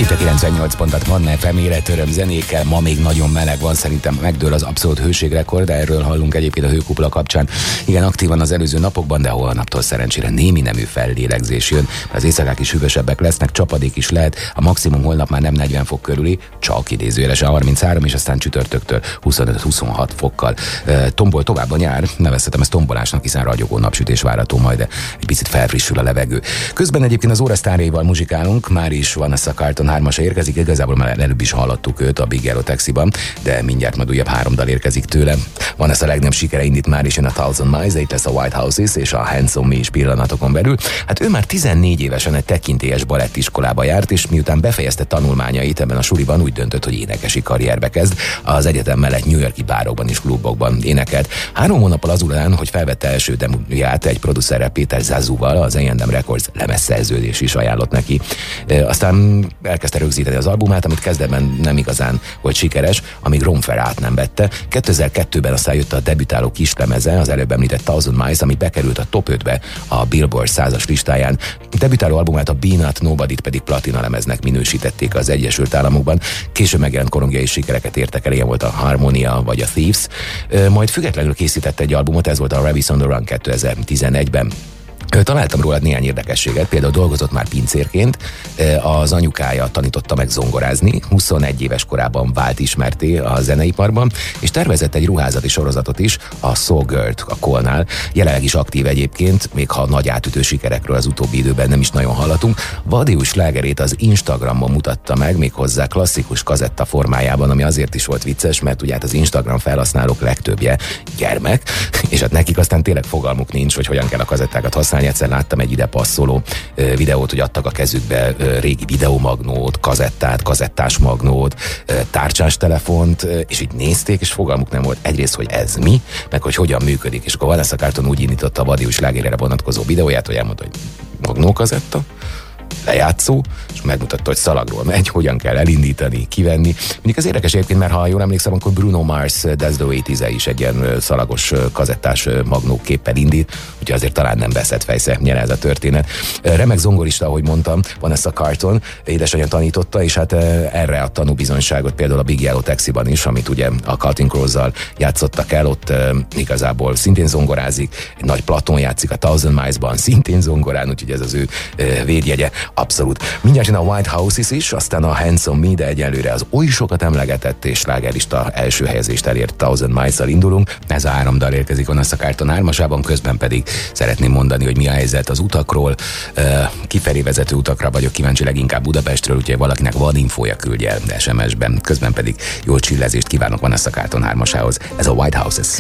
Itt a 98 pontat Manna FM életöröm zenékkel. Ma még nagyon meleg van, szerintem megdől az abszolút hőségrekord, de erről hallunk egyébként a hőkupla kapcsán. Igen, aktívan az előző napokban, de holnaptól szerencsére némi nemű fellélegzés jön. Az éjszakák is hűvösebbek lesznek, csapadék is lehet. A maximum holnap már nem 40 fok körüli, csak idézőjelesen 33, és aztán csütörtöktől 25-26 fokkal. Tombol tovább a nyár, nevezhetem ezt tombolásnak, hiszen ragyogó napsütés várható majd, de egy picit felfrissül a levegő. Közben egyébként az órasztárjaival muzsikálunk, már is Vanessa Carlton 3-asa érkezik, igazából már előbb is hallottuk őt a Big Yellow Taxiban, de mindjárt majd újabb 3 dal érkezik tőle. Vanessa legnagyobb sikere indít már is, jön a Thousand Miles, itt lesz a White Houses és a Handsome Me is pillanatokon belül. Hát ő már 14 évesen egy tekintélyes balettiskolába járt, és miután befejezte tanulmányait ebben a suliban, úgy döntött, hogy énekesi karrierbe kezd. Az egyetem mellett New York-i bárokban és klubokban énekelt. 3 hónappal azután, hogy felvette első demóját egy producerrel, Péter Zazuval, az A&M Records lemezszerződés is ajánlott neki. Aztán elkezdte rögzíteni az albumát, amit kezdetben nem igazán volt sikeres, amíg Ron Ferrát nem vette. 2002-ben aztán jött a debütáló kislemeze, az előbb említett Thousand Miles, ami bekerült a top 5-be a Billboard 100-as listáján. Debütáló albumát, a Be Not Nobodyt pedig platina lemeznek minősítették az Egyesült Államokban. Később megjelent korongiai sikereket értek el, ilyen volt a Harmonia vagy a Thieves. Majd függetlenül készítette egy albumot, ez volt a Rabbits on the Run 2011-ben. Találtam róla néhány érdekességet, például dolgozott már pincérként, az anyukája tanította meg zongorázni, 21 éves korában vált ismerté a zeneiparban, és tervezett egy ruházati sorozatot is, a Soul Girl-t a Cole-nál. Jelenleg is aktív egyébként, még ha nagy átütő sikerekről az utóbbi időben nem is nagyon hallatunk. Vadius slágerét az Instagramon mutatta meg, méghozzá klasszikus kazetta formájában, ami azért is volt vicces, mert ugye hát az Instagram felhasználók legtöbbje gyermek, és hát nekik aztán tényleg fogalmuk nincs, hogy hogyan kell a kazettákat használni. Egyszer láttam egy ide passzoló videót, hogy adtak a kezükbe régi videomagnót, kazettát, kazettás magnót, tárcsás telefont, és így nézték, és fogalmuk nem volt egyrészt, hogy ez mi, meg hogy hogyan működik. És akkor Vanessa Carlton úgy indította a Vadius slágerére vonatkozó videóját, hogy elmondta, hogy magnókazetta, lejátszó, és megmutatta, hogy szalagról megy, hogyan kell elindítani, kivenni. Mondjuk az érdekes egyébként, mert ha jól emlékszem, akkor Bruno Mars That's the 80s is egy ilyen szalagos kazettás magnóképpel indít, úgyhogy azért talán nem veszett fejsze nyere ez a történet. Remek zongorista, ahogy mondtam, Vanessa Carlton, édesanyja tanította, és hát erre a tanúbizonyságot például a Big Yellow Taxiban is, amit ugye a Counting Crows-zal játszottak el, ott igazából szintén zongorázik, egy nagy Platon játszik a Thousand Miles-ban, szintén zongorán, úgyhogy ez az ő védjegye. Abszolút. Mindjárt jön a White Houses is, aztán a Handsome Me, de egyelőre az oly sokat emlegetett és slágerlista első helyezést elért Thousand Miles-szal indulunk. Ez a 3 dal érkezik Vanessa Carlton 3-asában, közben pedig szeretném mondani, hogy mi a helyzet az utakról. Kifelé vezető utakra vagyok kíváncsi, leginkább Budapestről, úgyhogy valakinek van infója, küldje el SMS-ben. Közben pedig jó csillezést kívánok Vanessa Carlton 3-asához. Ez a White Houses.